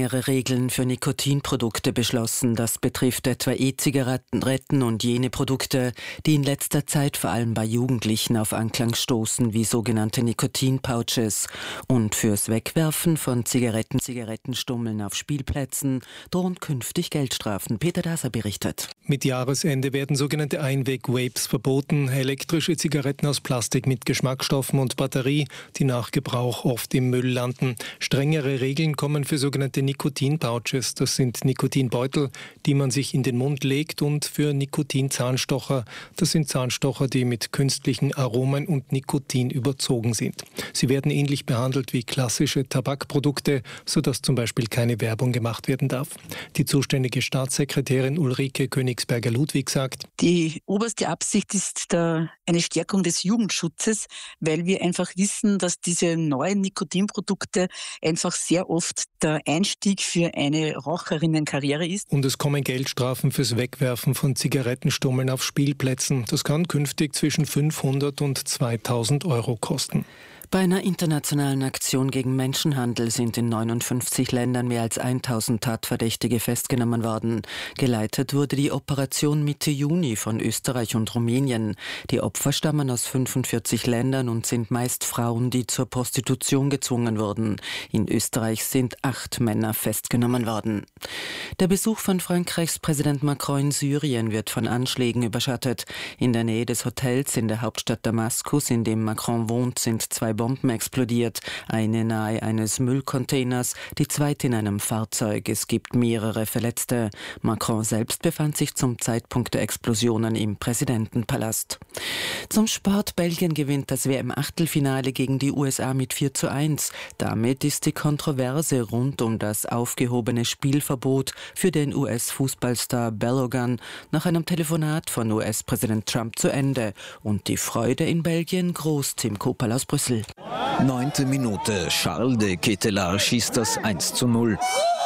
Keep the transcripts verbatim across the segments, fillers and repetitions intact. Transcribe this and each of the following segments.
strengere Regeln für Nikotinprodukte beschlossen. Das betrifft etwa E-Zigaretten und jene Produkte, die in letzter Zeit vor allem bei Jugendlichen auf Anklang stoßen, wie sogenannte Nikotinpouches. Und fürs Wegwerfen von Zigaretten, Zigarettenstummeln auf Spielplätzen drohen künftig Geldstrafen. Peter Daser berichtet. Mit Jahresende werden sogenannte Einweg-Vapes verboten, elektrische Zigaretten aus Plastik mit Geschmacksstoffen und Batterie, die nach Gebrauch oft im Müll landen. Strengere Regeln kommen für sogenannte Nikotin-Pouches. Das sind Nikotinbeutel, die man sich in den Mund legt, und für Nikotin-Zahnstocher. Das sind Zahnstocher, die mit künstlichen Aromen und Nikotin überzogen sind. Sie werden ähnlich behandelt wie klassische Tabakprodukte, sodass zum Beispiel keine Werbung gemacht werden darf. Die zuständige Staatssekretärin Ulrike Königsberger-Ludwig sagt: Die oberste Absicht ist der, eine Stärkung des Jugendschutzes, weil wir einfach wissen, dass diese neuen Nikotinprodukte einfach sehr oft der Einstieg für eine Raucherinnenkarriere ist. Und es kommen Geldstrafen fürs Wegwerfen von Zigarettenstummeln auf Spielplätzen. Das kann künftig zwischen fünfhundert und zweitausend Euro kosten. Bei einer internationalen Aktion gegen Menschenhandel sind in neunundfünfzig Ländern mehr als tausend Tatverdächtige festgenommen worden. Geleitet wurde die Operation Mitte Juni von Österreich und Rumänien. Die Opfer stammen aus fünfundvierzig Ländern und sind meist Frauen, die zur Prostitution gezwungen wurden. In Österreich sind acht Männer festgenommen worden. Der Besuch von Frankreichs Präsident Macron in Syrien wird von Anschlägen überschattet. In der Nähe des Hotels in der Hauptstadt Damaskus, in dem Macron wohnt, sind zwei Bomben explodiert. Eine nahe eines Müllcontainers, die zweite in einem Fahrzeug. Es gibt mehrere Verletzte. Macron selbst befand sich zum Zeitpunkt der Explosionen im Präsidentenpalast. Zum Sport: Belgien gewinnt das W M-Achtelfinale gegen die U S A mit vier zu eins. Damit ist die Kontroverse rund um das aufgehobene Spielverbot für den U S-Fußballstar Balogun nach einem Telefonat von U S-Präsident Trump zu Ende. Und die Freude in Belgien groß. Tim Kopal aus Brüssel. Neunte Minute. Charles de Ketelaere schießt das eins zu null.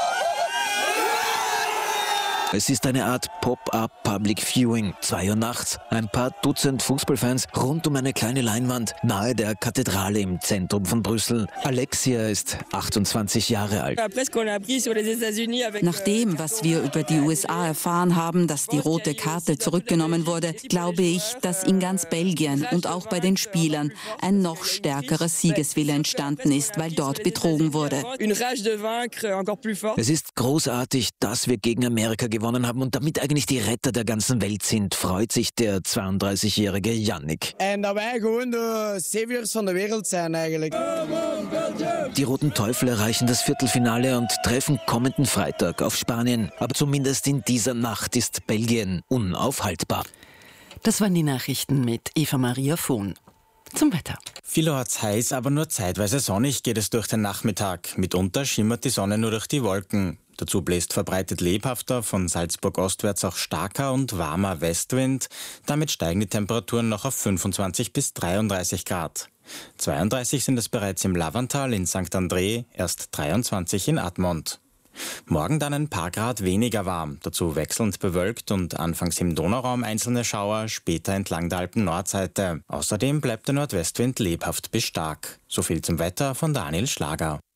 Es ist eine Art Pop-up Public Viewing. Zwei Uhr nachts. Ein paar Dutzend Fußballfans rund um eine kleine Leinwand nahe der Kathedrale im Zentrum von Brüssel. Alexia ist achtundzwanzig Jahre alt. Nach dem, was wir über die U S A erfahren haben, dass die rote Karte zurückgenommen wurde, glaube ich, dass in ganz Belgien und auch bei den Spielern ein noch stärkerer Siegeswille entstanden ist, weil dort betrogen wurde. Es ist großartig, dass wir gegen Amerika gewonnen haben und damit eigentlich die Retter der ganzen Welt sind, freut sich der zweiunddreißigjährige Yannick. En dat wij gewoon de saviors van de wereld zijn eigenlijk. Die Roten Teufel erreichen das Viertelfinale und treffen kommenden Freitag auf Spanien. Aber zumindest in dieser Nacht ist Belgien unaufhaltbar. Das waren die Nachrichten mit Eva Maria Vohn. Zum Wetter. Vielerorts heiß, aber nur zeitweise sonnig geht es durch den Nachmittag. Mitunter schimmert die Sonne nur durch die Wolken. Dazu bläst verbreitet lebhafter, von Salzburg ostwärts auch starker und warmer Westwind. Damit steigen die Temperaturen noch auf fünfundzwanzig bis dreiunddreißig Grad. zweiunddreißig sind es bereits im Lavantal in Sankt André, erst dreiundzwanzig in Admont. Morgen dann ein paar Grad weniger warm, dazu wechselnd bewölkt und anfangs im Donauraum einzelne Schauer, später entlang der Alpen-Nordseite. Außerdem bleibt der Nordwestwind lebhaft bis stark. So viel zum Wetter von Daniel Schlager.